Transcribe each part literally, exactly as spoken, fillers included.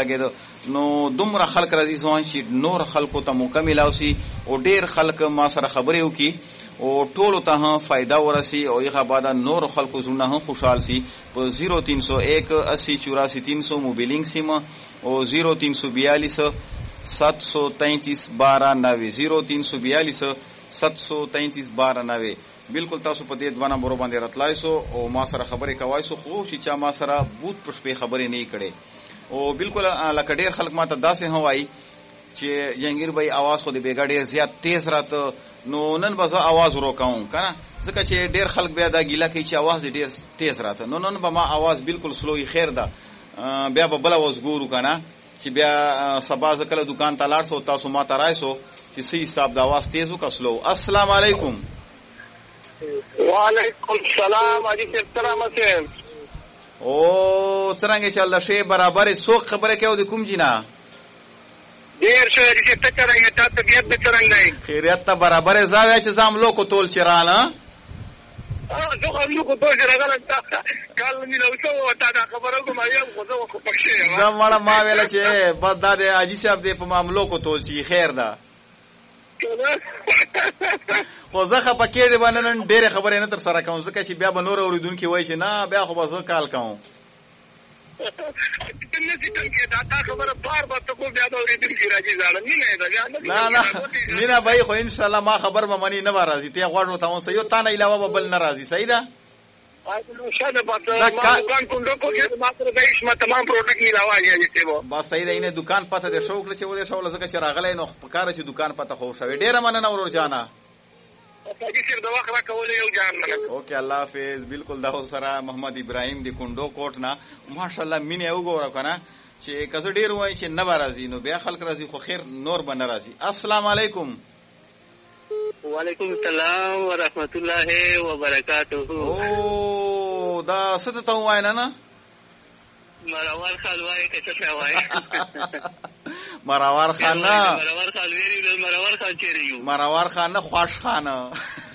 لګیدو نو دومره خلک راځي ځوان چې نور خلکو ته مکمل اوسي او ډیر خلک ما سره خبرې وکي او ټولو ته هم فائدہ ورسي او یغه بعد نور خلکو زونه هم خوشحال سي په صفر تین سو ایک اسی چوراسی تین سو موبیلنگ سیم او صفر تین سو بیالیس سات سو تینتیس بارہ نوے صفر تین سو بیالیس سات سو تینتیس بارہ نوے بالکل تاسو په دې دوه نمبر باندې راتلای سو او ما سره خبرې کوای سو خو چې چا ما سره بوت پښپې خبرې نه کړي او بالکل لکه ډیر خلک ماته داسې هوای چې جنگیر بھائی आवाज خو دې بیګا ډیر زیات تیز راته نو نن به زه आवाज وروکاوم کنه ځکه چې ډیر خلک بیا دا ګیله کوي چې आवाज ډیر تیز راته نو نن به ما आवाज بالکل سلوې خیر ده بیا به بل आवाज ګورو کنه چې بیا سبا ز کله دکان ته لاړ سو تاسو ما ته راځو چې سی حساب د आवाज تیزو کا سلو. السلام علیکم. وعلیکم السلام. اجي سلام حسین. او څنګه چې الله شی برابر سوق خبره کوي د کوم جنا ډیر شه چې ته څنګه ته طبيعت به څنګه خیریت ته برابر زاوی چې زام لوکو تول چراله اه زه هم لوکو تول چراله کال می نو څو تا دا خبره کوم یم خو زه خو پښې زه مړه ما ویل چې بس دا د اجي صاحب دې په معاملو کو تول چی خیر ده خو زه خپه کېږم باندې نن ډېرې خبرې نه تر سره کوم ځکه چې بیا به نور اوریدونکي وایي چې نه بیا خو به زه کال کوم نه نه مینه بھائی خو انشاءالله ما خبر به منی نه به راځي ته غوږ ورته ونیسه یو تا نه علاوه به بل نه راځي. صحیح ده بس صحیح ده. اینه دکان پته دې شو کړه چې ولې شو ځکه چې راغلی نو په کار چې دکان پته خو شوی. ډېره مننه ورور جانا. اوکې الله حافظ. بالکل دا سره محمد ابراهیم دی کندو کوټ نه ماشاءالله مینه وګوره کنه چې کزه ډیر وای چې نه راځي نو بیا خلک راځي خو خیر نور به نه راځي. السلام علیکم. وعلیکم السلام ورحمت الله وبرکاته. او دا ست ته وای نه نه مراوار خان وای که څه وای مراوار خان نه مراوار خان ویری مراوار خان چیرې یو مراوار خان نه خوش خان او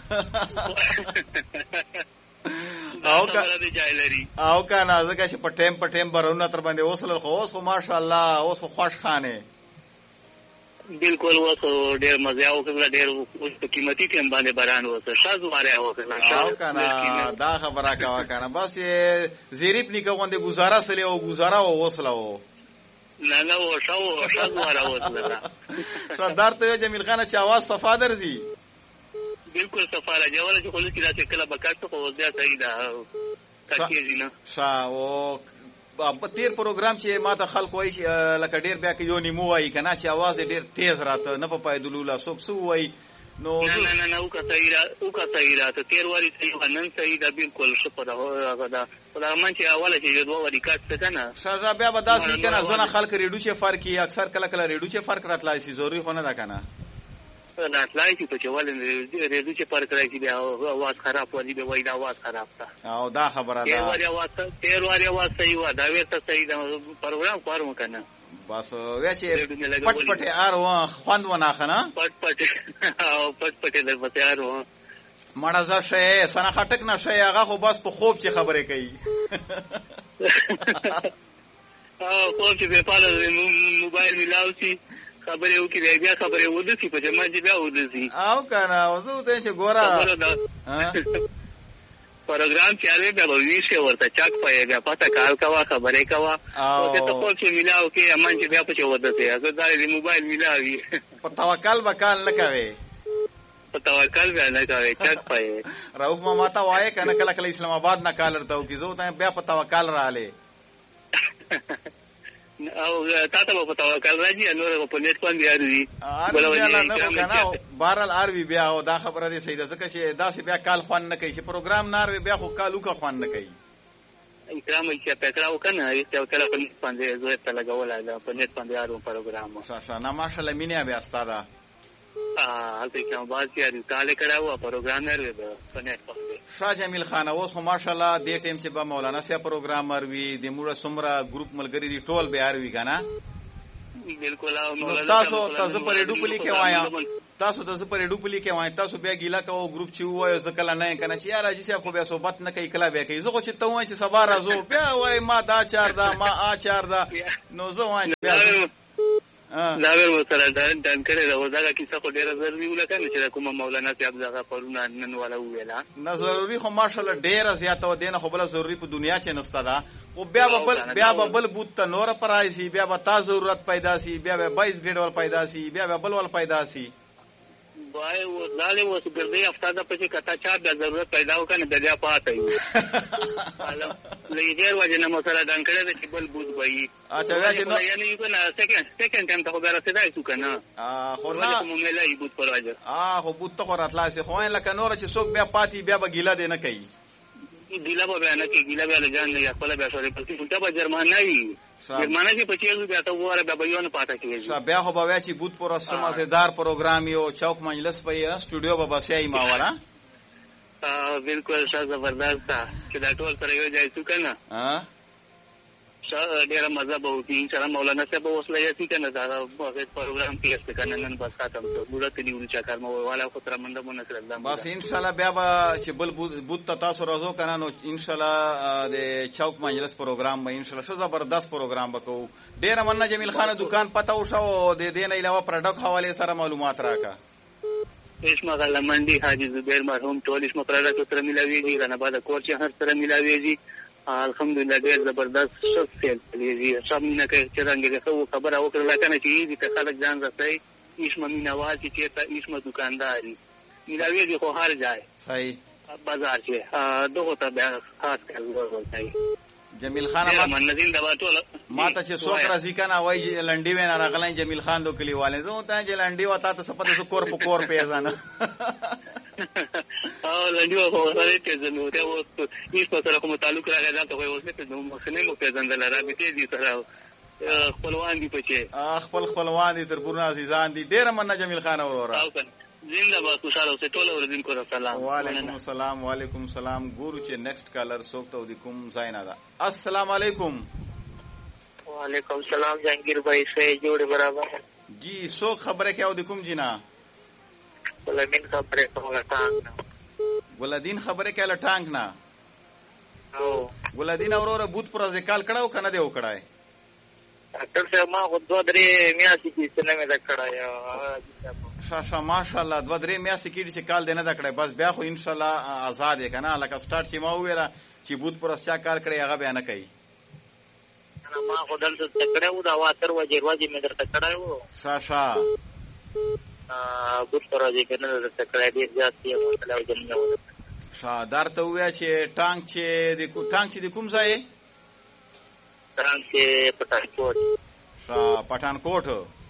کا او کا نه ځکه چې په ټیم په ټیم برونه تر باندې وصل خو اوس خو ماشاءالله اوس خو خوش خانه بالکل وسو ډیر مزه او کله ډیر په قیمتي ټیم باندې باران وسو شازو واره او کنه دا خبره کا کنه بس زیریب نیکه غونډه گزاره سره او گزاره او وصلو نه نه و شاو شازو واره وصله سردار ته جمیل خان چې आवाज صفا درځي بالکل صفا راځي ولا چې خلک راځي کله بکاټ خو بیا صحیح ده کاکیږي نه شاو په تیر پروګرام چې ما ته خلک وایي لکه ډیر بیا کې یو نیمو وایي کنه چې आवाज ډیر تیز راته نه په پایدلولا څوک څو وایي نو نه نه نه او کا صحیح را او کا صحیح را ته تیر واری صحیح نن صحیح ده بالکل شپه هغه ده خدای من چې اوله چې دوه واری کاټ کنه سره بیا به داسې کنه زونه خلک ریډو چې فرقي اکثر کله کله ریډو چې فرق راتلای شي ضروري خو نه ده کنه راتلای شي چې ولې ریډو چې فرق راځي بیا आवाज خراب وایي به وایي دا आवाज خراب ده او دا خبره ده تیر واری आवाज تیر واری आवाज صحیح و دا وېسته صحیح ده پروګرام کوم کنه بس ویا چې پټ پټ ارو خوند ونه خنه پټ پټ او پټ پټ در پته ارو مړه ځه شي سنه خټک نشه هغه خو بس په خوب چې خبرې کوي او خو چې په پاله موبایل ملاوي خبرې وکړي بیا خبرې ودسي په جمع دي بیا ودسي او کنه اوسه ته چې ګوره پروګرام چاله بیا ویشه ورته چاک پای بیا پتا کال کوا خبرې کوا او ته په چې ملاو کې امان چې بیا په ودسي هغه د موبایل ملاوي په توکل وکال نه کوي په توکل بیا نه کوي چاک پای رؤف ماما تا وای کنه کله کله اسلام آباد نه کال ورته او کیزو ته بیا په توکل رااله او تاسو په توکل راځي نور په نیټ باندې راځي بلوي بهرال اروي بیا او دا خبره دي صحیح ده ځکه چې دا سه بیا کال خوان نه کوي چې پروګرام ناروي بیا خو کالو کا خوان نه کوي اکرام چې پکړاو کنه یو کله په نیټ باندې زه ته لګول په نیټ باندې ارو پروګرام شاشه نه ماشاءالله مینه بیا استاده ا هلته کوم باز یې کال کړهو پروګرام نه په نیټ باندې شاه جمیل خان اوس خو ماشاءالله دې ټیم چې به مولانا سي پروګرامر وي د موږ سمرا ګروپ ملګری دی ټول به اروي کنه بالکل او مولانا تاسو تاسو په ریډو پلی کې وایا تاسو د سپر ډوپلی کې وای تاسو بیا ګیلا کوو ګروپ چې وای زکل نه کنه چې یاره چې خو بیا صحبت نه کوي کلا بیا کوي زه خو چې ته وای چې سبا راځو بیا وای ما دا چار دا ما آ چار دا نو زه وای بیا دا ور سره دا دان کړي دا وځه کیسه خو ډیره ضروري ولکه چې کومه مولانا صاحب دغه پرونه نن ولا ویلا نه ضروري خو ماشاءالله ډیره زیاته و دینه خو بل ضروري په دنیا چې نستا دا او بیا بل بیا بل بوت ته نور پرای سي بیا به تا ضرورت پیدا سي بیا به بایس ګریډ ول پیدا سي بیا به بل ول پیدا سي وای و داله و ګرځي افتاده په چې کته چا د ضرورت پیدا وکنه بیا پاتې وي لې ډیر وجه نه مسله دان کړي چې بل بوت وایي اچھا وای نو یعنی یو کنه سیکنډ سیکنډ ټایم ته خو راځي دا څه کنه ا خو نه مو ملای بوت پر وجه ا خو بوت ته راتلاسي خو لکه نور چې څوک بیا پاتې بیا به ګیلا دی نه کوي ګیلا به نه کوي ګیلا به ځان نه خپل بیا سره پتی فلټه به جرمان نه وي جرمانه کې پچیږي بیا ته وره به یو نه پاتې کیږي بیا خو به چې بوت پر سم مزیدار پروګرام یو چوک مجلس په سټوډیو به بسای ما ولا ا بالکل ښه زبردست چې دا ټول سره یو ځای څو کنه ها ښه ډیر مزه به وکړي چې مولانا صاحب اوسله یې څنګه دا پروګرام کې څه کنه نن بس ختم شو ډوړه نیول چې کار مو والا خو تر منډه مونږ سره الله بس ان شاء الله بیا به چې بل بوت تاسو راځو کنه نو ان شاء الله د چوک مجلس پروګرام به ان شاء الله ښه زبردست پروګرام وکړو ډیر مننه جمیل خان دکان پته وشو د دې نه علاوه پروډکټ حواله سره معلومات راکا اسمه غلا منډي حاجی زبیر مرحوم ټول اسمه پروډکټ سره ملاويږي رانه بعد کور چې هر سره ملاويږي الحمدلله ډیر زبردست شخصیت دی سم نه کوي چې څنګه خو خبره وکړه کنه چې دې ته خلک ځان رسي اسمه مینوال چې ته اسمه دکانداري ملاويږي خو هر ځای صحیح بازار کې دغه ته بیا خاص کار ورته جمیل خان ما منځین دا ټول ما ته چې څوک راځي کنه وای لنډي وینا راغلای جمیل خان دو کلیواله زه ته چې لنډي وتا ته سپته سو کور په کور پیژانه او لنډي خو سره ته زنو ته اوس هیڅ په سره کوم تعلق راغی دا ته اوس نه ته نو مخنه مو پیژندل راځي دي سره خپلوان دي پچې خپل خپلوان دي تر پورنا عزیزان دي ډیر مننه جمیل خان اورورا زنده باد خوشاله اوسه ټول اوردین کو سلام وعلیکم السلام وعلیکم السلام ګورو چې نیکسټ کالر څوک ته د کوم زینا ده السلام علیکم وعلیکم السلام جهانگیر بھائی سے جوڑ برابر جی څوک خبره کاو د کوم جنا ولدین خبره کوله ټانګ ولدین خبره کاله ټانګ نه او ولدین اورور بوت پر ځکال کړهو کنه دی وکړای ډاکټر صاحب ما خو دوه درې میاشتې کې څه نه مې دا کړای شاشا ماشاءالله دوه درې میاشتې کې چې کال دینه دا کړای بس بیا خو ان شاء الله آزاد یې کنه لکه سٹارټ چې ما ویلا چې بوت پر ځکا کار کړی هغه بیان کوي ما خو دلته تکړه و دا واتر وجه وجه مې درته کړای و شاشا ا بوت پر ځکا کنه درته کړای دی ځاتي او تلاو جننه شادار ته ویا چې ټانګ چې د کو ټانګ چې د کوم ځای ټانګ چې پټانکوټ شا پټانکوټ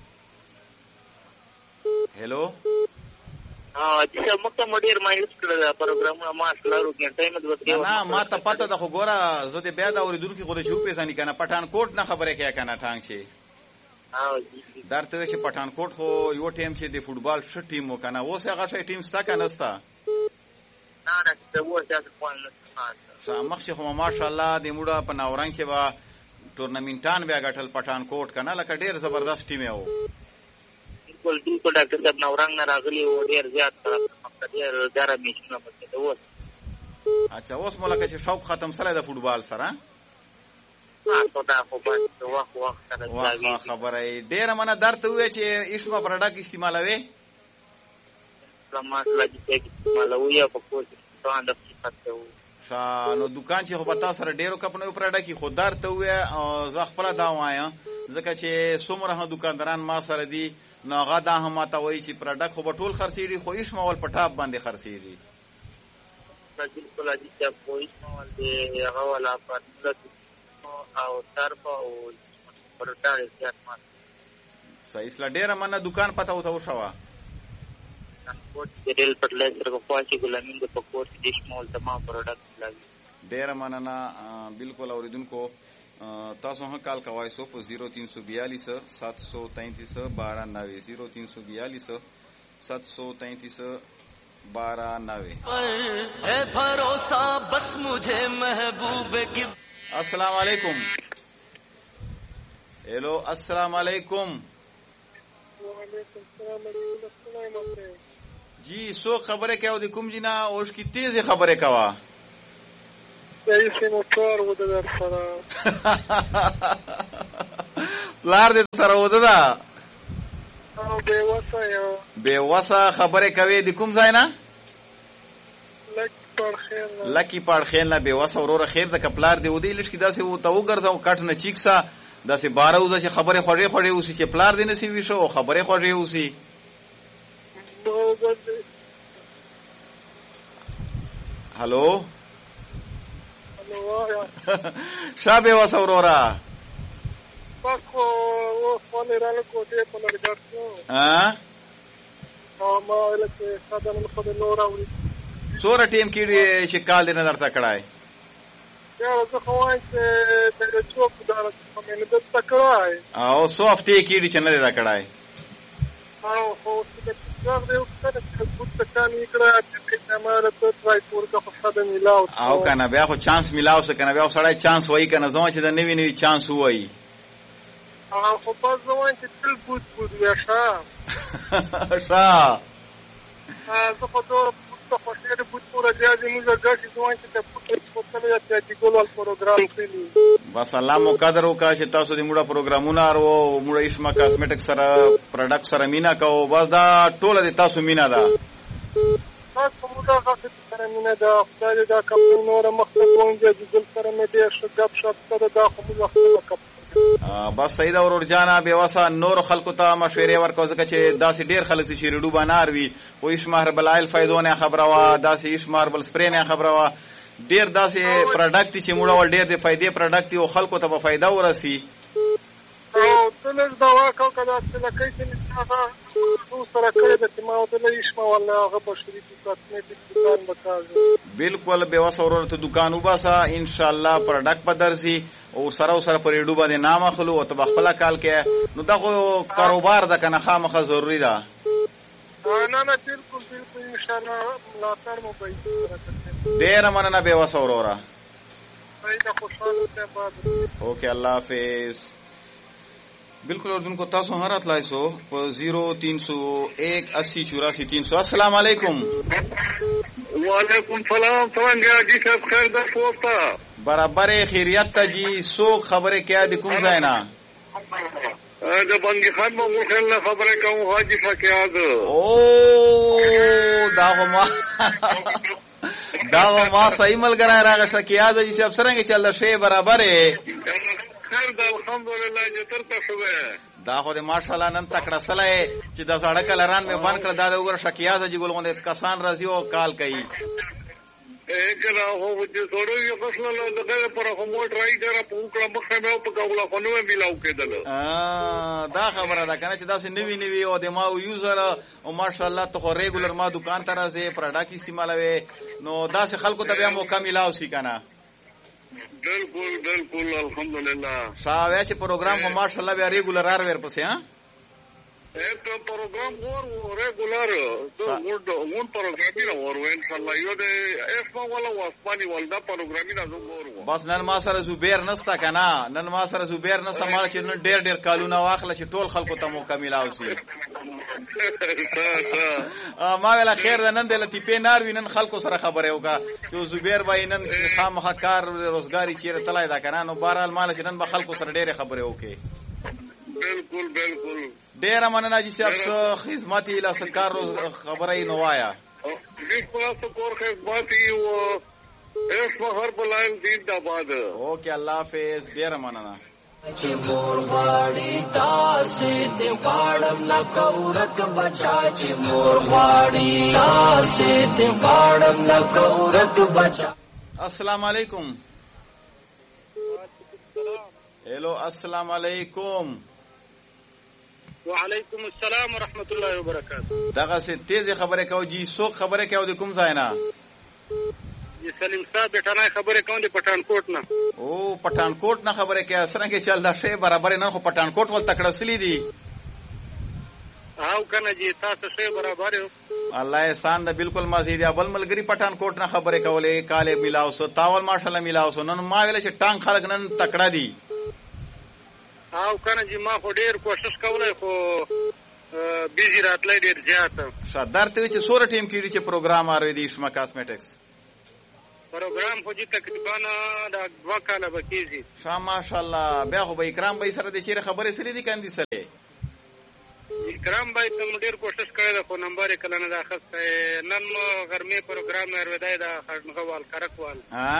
هلو ها چې موږ ته مډیر مایلس کړل پروګرام ما سلارو کې ټایم د وته نه ما ته پته د خو ګوره زه دې بیا دا اوریدونکو خو د شو پیسانی کنه پټانکوټ نه خبره کوي کنه ټانګ شي ها درته چې پټانکوټ خو یو ټیم چې د فوټبال ش ټیم وکنه اوس هغه شي ټیم ستا کنه ستا نه نه د وو چې خوان نه شامخ شي خو ماشاءالله د موډه په ناوران کې وا ټورنمنټان بیا غټل پټانکوټ کنه لکه ډیر زبردست ټیم یو ټول ټول ډاکټر صاحب ناورنګ نه راغلی او ډیر زیات مقصد ډیر ډیر میچونه پکې ده اوس اچھا اوس ملکه چې شوق ختم سره د فوټبال سره ها ته دا خو بس وخت وخت سره واخ خبره ډیر منه درته وې چې اسمه پروډکټ استعمالوي مسله چې استعمالوي په کوڅه ته اند څه نو دکان چې خو پتا سره ډیرو کپنو پروډکټ خو درته وې زه خپل دا وایم ځکه چې څومره دکانداران ما سره دي نو هغه دا هم ماته وایي چې پروډکټ خو ټول خرڅېږي خو هیڅ مول پټاپ باندې خرڅېږي بالکل اجي چې کوئی مول دی هغه ولا په او طرف او پروډکټ زیات مات صحیح سلا ډیر منه دکان پته وته وشوا کوټ ډیل پر لاسره کو پاتې ګلامین د پکور د شمول تمام پروډکټ لاګي ډیر مننه بالکل اوریدونکو تاسو هم کال کوای سو په زیرو تین سو بیالیس سات سو تینتیس بارہ نوے زیرو تین سو بیالیس سات سو تینتیس بارہ نوے ہے بھروسہ بس مجھے محبوب کی. السلام علیکم. ہیلو السلام علیکم. جی سو خبره کوي د کوم جنا اوس کی تیز خبره کوا ایسه موټر وده در سره پلار دې سره وده دا او به وسه یو به وسه خبره کوي د کوم ځای نه لکی پړخیل لکی پړخیل نه به وسه ورور خیر د کپلار دی ودی لښ کی داسې و ته وګرځاو کټ نه چیکسا داسې بارا وځه چې خبره خوړې خوړې اوسې چې پلار دې نسی وی شو خبره خوړې اوسې هلو شابه وسه ورورا پاکو و فونې را لکوټې په لرګړو ها او ما ولکه خدای نن خو د نور اوري سوره ټیم کې چې کال دې نظر تا کړای یاره زه خو وایم چې د چوک دار په مینه د تکړای او سو هفته کې چې نه دا کړای او خو څه څنګه دی او څه د بوت کان یکړه چې ماره ته ټرای پورته په خدای میلاو او کنه بیا خو چانس میلاو څه کنه بیا سړی چانس وای کنه زما چې د نوی نوی چانس وای او خو په ځوان چې تل بوت بوت یا شا شا زه خو ته په خوشاله بوت پورا جاجي موږ غاښي ځوان چې د بوت په څلیا چې ګولال پروګرام کړی بس الله مو قدر وکا چې تاسو د موږ پروګرامونه ارو موږ اسما کاسمیټک سره پروډکټ سره مینا کوو بس دا ټوله د تاسو مینا ده تاسو موږ غاښي سره مینا ده خدای دا کوم نور مخته کوم چې د سره مې ډېر ښه غب شپ سره دا خو موږ خپل بس سید اور جانا به وسه نور خلکو ته مشورې ورکو ځکه چې داسې ډیر خلک چې ریډو بنار وي او اسمار بلایل فائدونه خبره وا داسې اسمار بل سپری نه خبره وا ډیر داسې پروډکټ چې موږ ول ډیر د فائدې پروډکټ او خلکو ته په فائدہ ورسي او تل دا واکو کدا چې لکه چې هغه نو سره کړی د ما او د اسما والله هغه بشری کاسمیټک دکان بکاږي بالکل به وسه ورته دکان وباسا ان شاء الله پروډکټ بدرسي او سره سره پر ریډو باندې نام اخلو او تبخلا کال کې نو دا خو کاروبار د کنه خامخه ضروری ده نه نه بالکل بالکل ان شاء الله لا تر مو به ډیر مننه به وسه ورورا پیدا خوشاله ته بعد اوکے اللہ حافظ بالکل اردن کو تاسو هرات لایسو په زیرو تین سو ایک اسی چوراسی تین سو السلام علیکم وعلیکم السلام څنګه جی صاحب خیر ده پوسټه برابر خیریت ته جی سو خبره کیا د کوم ځای نه د بنګي خان مو خلک خبره کوم حاجی فقیاد او دا ما دا ما صحیح ملګری راغی شکیاد جی صاحب څنګه چل شي برابر خیر ده الحمدلله چې تر تاسو دا خو د ماشاءالله نن تکړه سلای چې د سړک لران مې بند کړ دا د وګړه شکیاد جی ګولغونډه کسان راځي او کال کوي کله هو چې څوړو یو فصل له دغه پر کومو ټرای کړه په وکړه مخه مې په کوله خونو ملاو کېدل ا دا خبره ده کنه چې دا سه نوی نوی او د ما یوزر او ماشاءالله ته خو ریګولر ما دکان ته راځي پروډکټ استعمالوي نو دا سه خلکو ته بیا موقع ملاو شي کنه بالکل بالکل الحمدلله شاوې چې پروګرام کو ماشاءالله بیا ریګولر ار ور پسې ها este program vor regular do un programina vor ان شاء الله یو د اسما ولا واسماني ولدا programina زو ور بس نن ما سره زبیر نستا کنه نن ما سره زبیر نستا مال چې نن ډیر ډیر کالونه واخله چې ټول خلکو ته موقع ملاو شي ما ویلا خیر ده نن د لطیفه نار وینن خلکو سره خبره وکا چې زبیر بای نن خامخ کار روزګاری چیرې تلای دا کنه نو بهرحال مال چې نن به خلکو سره ډیره خبره وکي بالکل بالکل ډیر مننه چې تاسو خدمت له سکار خبرې نوایا دې په کور خدمت او اسمه هر بلاین دین د باد اوکے الله حافظ ډیر مننه چې مور غاړي تاسې د غاړم لا کورک بچا چې مور غاړي تاسې د غاړم لا کورک بچا السلام علیکم هلو السلام علیکم وعلیکم السلام ورحمت الله وبرکاته دغه څه تیز خبره کوي جی سو خبره کوي د کوم ځای نه جی سلیم صاحب ټانای خبره کوي د پټانکوټ نه او پټانکوټ نه خبره کوي سره کې چل دا شی برابر نه خو پټانکوټ ول تکړه سلی دي او کنه جی تاسو شی برابر یو الله احسان ده بالکل مزید ابل ملګری پټانکوټ نه خبره کولې کاله ملاو سو تاول ماشاءالله ملاو سو نن ما ویل چې ټانک خلک نن تکړه دي او کنه جی ما خو ډیر کوشش کولای خو بیزی راتلی ډېر زیات. ښه درته وی چې سوره ټیم کېږي چې پروګرام اروي د ایشما کاسمیټکس پروګرام خو چې تقریبا د دوه کاله به کېږي. ښه ماشاءالله. بیا خو به اکرام بھائی سره د چیرې خبرې سړي دي کاندي سره اکرام بھائی ته مو ډېر کوشش کړی ده خو نمبر یې کله نه ده اخیستی. نن مو غرمې پروګرام ارویدی ده خړنغه وال کرک وال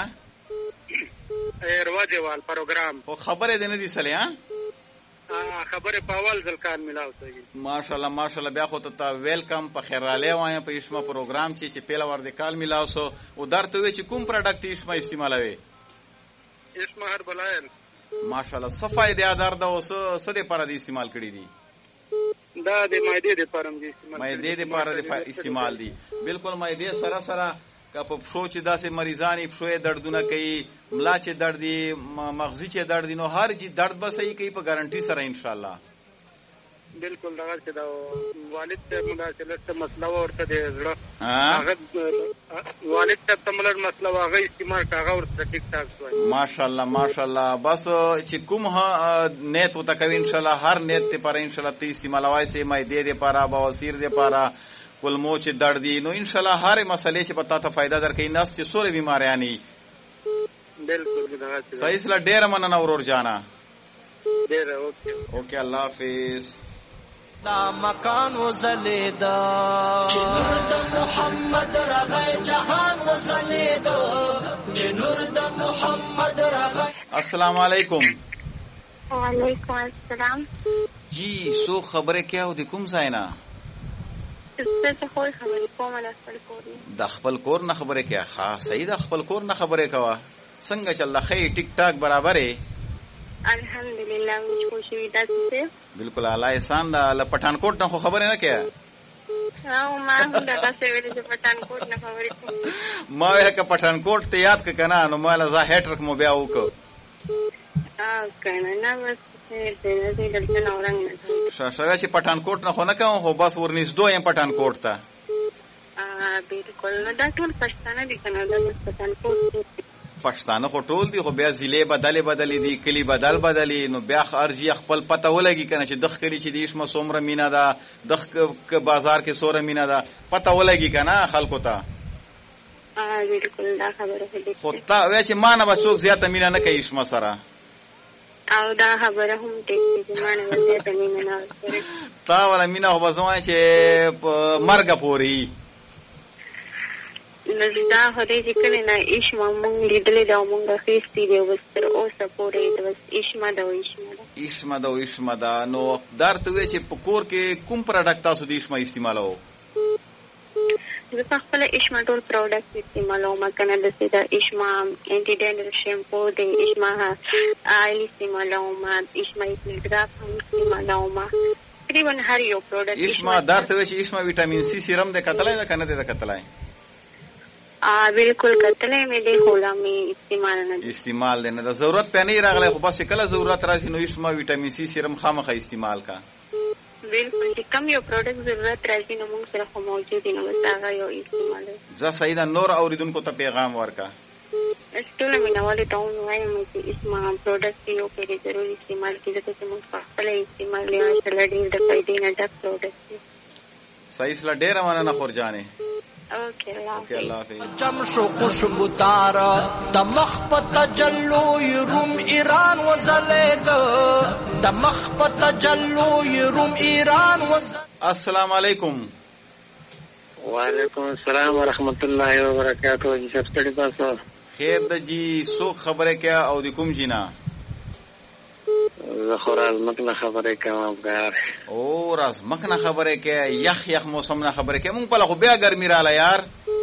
رواجې وال پروګرام خو خبرې دې نه دي سلې ها خبرې په اول ځل کار میلاو سږي. ماشاءالله ماشاءالله. بیا خو ته ویلکم په خیر رالی وایم په ایشما پروګرام چې چې پیله ور د کال میلاو سو او درته وی چې کوم پروډکټ ایشما استعمالوي؟ ایشما هر بلاین. ماشاءالله. څه فائدې درد او څه څه د پر د استعمال کړی دي؟ دا د معدې د پرم دي استعمال معدې د پر د استعمال دي. بالکل معدې سره سره که په پښو چې داسې مریضانی پښو دردونه کوي، ملا چې درد دي، مغزي چې درد دي، نو هر چې درد به صحیح کوي په ګارانټي سره ان شاء الله. بالکل دغه چې دا والد ته مداخله مسله ورته دی زړه هغه والد ته تملر مسله هغه استعمال کاغه ورته ټیک ټاک شوی. ماشاءالله ماشاءالله. بس چې کوم ها نیت وته کوي ان شاء الله هر نیت ته پر ان شاء الله ته استعمالوي سي مې دې لپاره بواسیر لپاره کلمو چې درد دي، نو ان شاء الله هر مسلې چې پتا ته فائدہ درکې نس چې سورې بیماریاں ني. بالکل دغه صحیح سره ډېر مننه ورور جانا. ډېر اوکے اوکے الله حافظ. دا مکان وزلیدا چې نور د محمد راغی جهان وزلیدا چې نور د محمد راغی. السلام علیکم. وعلیکم السلام. جی سو خبره کیا و د کوم ځای نه؟ څه خو خبرې کوم نه خپل کور نه. د خپل کور نه خبره کیا؟ ها صحیح د خپل کور نه خبره کوا. څنګه چل خې ټیک ټاک برابرې؟ الحمدلله مې خوشي ده. بالکل اعلی احسان. د پټانکوټ نه خو خبره نه کیا؟ او ما هم دا تاسو ویل چې پټانکوټ نه خبرې کوم. ما ویل ک پټانکوټ ته یاد ک کنه نو مال زه هټرک مو بیا وک. اه کنه نه بس دې دې دلته نو رنګ نه. شاشه چې پټانکوټ نه خو نه کوم خو بس ورنږدې يم پټانکوټ ته. اه بالکل نو دا ټول پښتانه دي کنه دا پټانکوټ پښتانه خو ټول دي خو بیا ضلع بدلې بدلې دي، کلی بدل بدلې، نو بیا ارجی خپل پته ولګي کنه چې دغه کلی چې دیش ما سومره مینا ده، دغه بازار کې سوره مینا ده، پته ولګي کنه خلکو ته. اه بالکل دا خبره ده. خو تا وای چې ما نه بچوک زیاته مینا نه کوي شمه سره. او دا خبره هم ټیک دي ما نه زیاته مینا نه کوي. تا ولا مینا خو بزوای چې مرګ پوري. نزدا هدي ذکر نه ایشما مونږ لیدلې دا مونږ خېستې دی وستر او سپورې د ایشما دا ایشما دا ایشما دا ایشما دا. نو درته وی چې پکور کې کوم پروډکټ تاسو د ایشما استعمالو؟ زه خپل ایشما ټول پروډکټ استعمالوم کنه د سیدا ایشما انټي ډینډر شیمپو د ایشما آیل استعمالوم ایشما ایپلګراف هم استعمالوم تقریبا هر یو پروډکټ ایشما. درته وی چې ایشما وټامین سی سیرم د کتلای دا کنه د کتلای؟ ا بالکل کتلې مې دې خولا مې استعمال نه استعمال نه د ضرورت په نه راغله خو بس کله ضرورت راشي نو ایشما وټامین سی سیرم خامخا استعمال کا. بالکل چې کم یو پروډکټ ضرورت راځي نو موږ سره خو موجود دي نو هغه یو استعمال. زه سیدا نور اوریدونکو ته پیغام ورکا. ټول مې نواله ټاون وایم چې اسما پروډکټ یو کې ضروري استعمال کیږي چې موږ خپل استعمال لري سره ډېر د فائدې نه ډک پروډکټ. صحیح سره ډېر مننه خورجانې. اوکے الله حافظ. جمشو خوشبو تارا د مخ په تجلو روم ایران وزلید د مخ په تجلو روم ایران وزلید. السلام علیکم. وعلیکم السلام ورحمۃ اللہ وبرکاتہ. جی سب ستړي تاسو خیر د جی سو خبره کیا او د کوم جینا؟ زه خو رازمک نه خبره کوم افغار. او رازمک نه خبره کیا یخ یخ موسم نه خبره کیا مونږ په لغه بیا ګرمي رااله یار.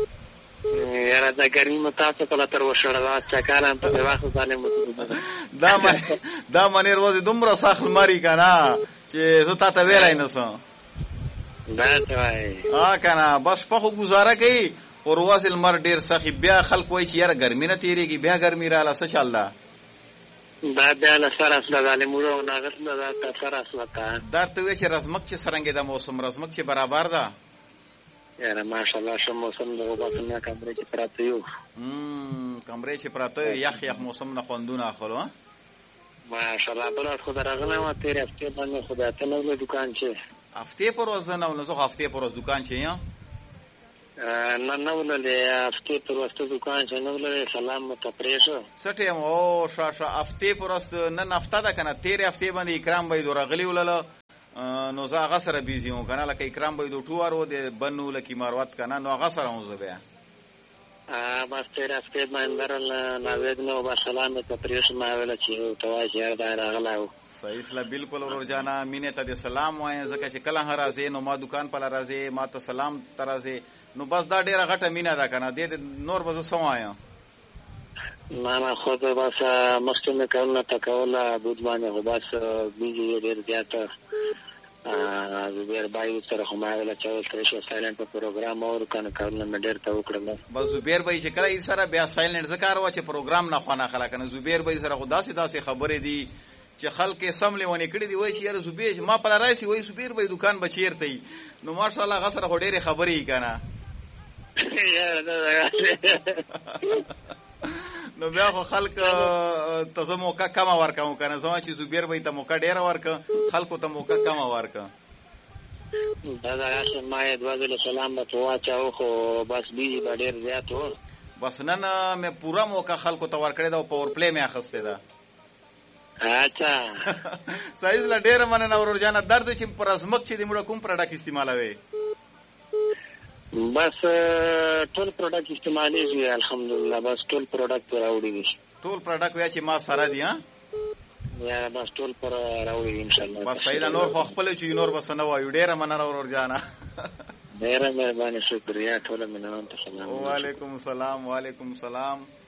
یاره دا ګرمي متاسه کله تر وشړه چې کارم په واخو ظالم دا ما دا منیر وځي دومره ساخل ماری کنه چې زه تا ته ویلای نه سم. دا توای ا کنه بس په خو گزاره کوي اور واسل مر ډیر سخی بیا خلک وای چې یاره ګرمي نه تیریږي بیا ګرمي رااله څه چل دا دا بیا له سره اصله ظالمورو ناغت نه دا تر سره اصله تا درته وی چې رزمک چې سرنګ د موسم رزمک چې برابر ده. یاره ماشاءالله شو موسم د وباسه نه کمرې چې پراته یو ام کمرې چې پراته یخ یخ موسم نه خوندونه اخلو. ماشاءالله بل خو درغنه ما تیر هفته باندې خدا ته نو دکان چې هفته پر ورځ نه نو زه هفته پر ورځ دکان چې یا نه نو له هفته پر ورځ دکان چې نو له سلام ته پریشو سټه او شاشه هفته پر ورځ نن هفته ده کنه تیر هفته باندې اکرام به درغلی ولله نو زه هغه سره بیزی وم کنه لکه اکرام به د ټوارو د بنو لکی ماروت کنه نو هغه سره وم زه بیا ا بس تیر هفته باندې نو نو با سلام ته پریشو ما ویل چې تواجه دا راغلاو صحیح اسلا بالکل ورور جانا مینه ته سلام وای زکه چې کله هر راځي نو ما دکان په راځي ما ته سلام ترازه نو بس دا ډیره غټه مینه ده کنه دې نور به سمایا ما ما خو به بس مخکې کارونه تکوله بود باندې خو بس بیجی ډیر زیاته ا زبیر بای سره خو ما ویل چې تر شو سایلنت په پروګرام اور کنه کارونه ډیر ته وکړم بس زبیر بای چې کله یې سره بیا سایلنت ذکر وا چې پروګرام نه خونه خلک نه زبیر بای سره خدا سي داسې خبرې دي چې خلک سم لیونی کړی دی وای چې یاره زبیر ما پر راځي وای زبیر بای دکان بچیرته نو ماشاءالله غسر خو ډیره خبرې کنه نو بیا خو خلک ته موقع کم ورکاو کنه زما چې زبیر بای ته موقع ډیره ورک خلکو ته موقع کم ورک دا دا چې ما یې دواځل سلام ته واچاو خو بس بیجی ډیر زیات و بس نن مې پورا موقع خلکو ته ورکړی دا پاور پلی مې اخسته ده اچھا صحیح لا ډیر مننه ورور جان درد چې پر ازمک چې د موږ کوم پروډکټ استعمالوي بس ټول پروډکټ استعمالېږي الحمدلله بس ټول پروډکټ راوړي دي ټول پروډکټ ویا چې ما سره دي ها یا بس ټول پر راوړي ان شاء الله بس صحیح نور خو خپل چې نور بس نه وایو ډیر مننه ورور جان ډیر مهرباني شکریہ ټول مننه ته سلام وعلیکم السلام وعلیکم السلام